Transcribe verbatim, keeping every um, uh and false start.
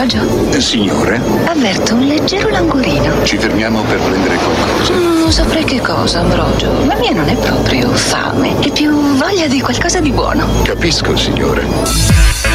Ambrogio? Eh, signore, Avverto un leggero languorino. ci fermiamo per prendere qualcosa. Non saprei che cosa, Ambrogio. La mia non è proprio fame, è più voglia di qualcosa di buono. Capisco, signore.